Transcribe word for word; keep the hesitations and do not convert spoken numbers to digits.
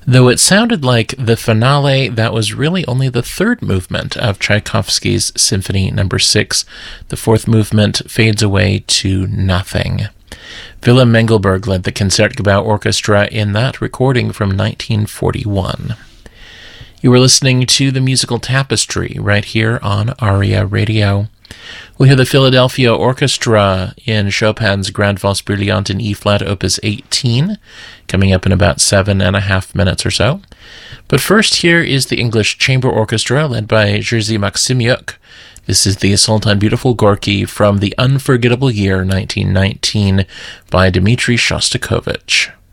Though it sounded like the finale, that was really only the third movement of Tchaikovsky's Symphony Number six. The fourth movement fades away to nothing. Willem Mengelberg led the Concertgebouw Orchestra in that recording from nineteen forty-one. You were listening to The Musical Tapestry right here on ARIA Radio. We'll hear the Philadelphia Orchestra in Chopin's Grande Valse Brillante in E-flat, Opus eighteen, coming up in about seven and a half minutes or so. But first, here is the English Chamber Orchestra led by Jerzy Maksymyuk. This is the Assault on Beautiful Gorky from the unforgettable year nineteen nineteen by Dmitri Shostakovich.